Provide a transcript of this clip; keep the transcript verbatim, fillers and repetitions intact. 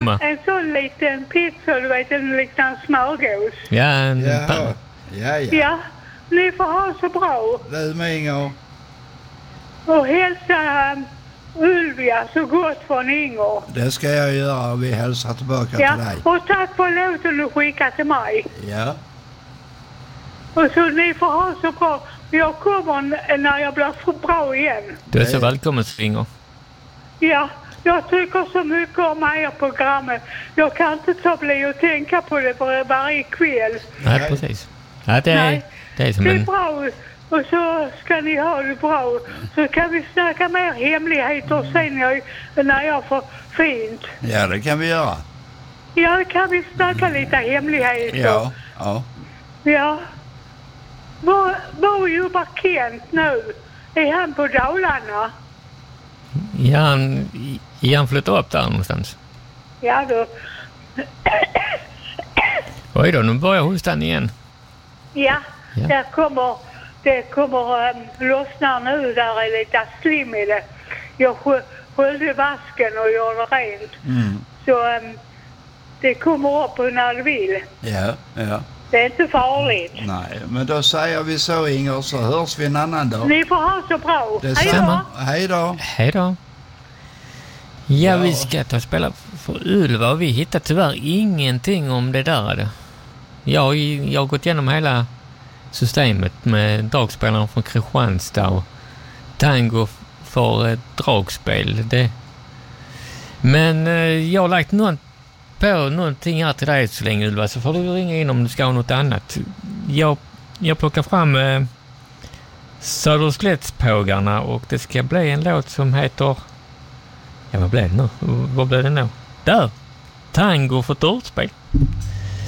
Detsamma. En sån liten pizza, du vet, en liten smörgås. Ja, en Ja, panna. ja, ja. Ja, ni får ha så bra. Du med Inger. Och hälsa um, Ulvia så gott från Inger. Det ska jag göra och vi hälsar tillbaka Ja, till dig. och tack för låten du skickade till mig. Ja. Och så ni får ha så bra. Jag kommer när jag blir så bra igen. Du är så välkommen, Inger. Ja, jag tycker så mycket om er programmet. Jag kan inte ta bli och tänka på det var varje kväll. Nej, precis. Ja, det, är, Nej, det är som det är en... bra. Och så ska ni ha det bra. Så kan vi snacka mer hemligheter sen när jag, när jag får fint. Ja, det kan vi göra. Ja, kan vi snacka lite hemligheter. Ja, ja. Ja. Var, var jobbar Kent nu? Är han på Dalarna? Ja, han, ja, han flyttar upp där någonstans. Ja då. Oj då, nu börjar hostan igen. Ja, Ja. det kommer, det kommer um, lossna nu. Där är lite slim i det. Jag skö- sköljde vasken och gjorde rent. Mm. Så um, det kommer upp när det vill. Ja, ja. Det är inte farligt. Nej, men då säger vi så Inger, så hörs vi en annan dag. Ni får ha så bra. Detsamma. Hej då. Hej då. Ja, Ja. vi ska ta och spela för Ulva och vi hittar tyvärr ingenting om det där. Jag, jag har gått igenom hela systemet med dragspelaren från Kristianstad och tango för ett dragspel. Det. Men eh, jag har lagt någon, på någonting här till dig så länge, Ulva, så får du ringa in om du ska ha något annat. Jag, jag plockar fram eh, Söderslättspågarna och det ska bli en låt som heter... Ja, vad blev det nu? Vad blev det nu? Där! Tango för ett ordspel.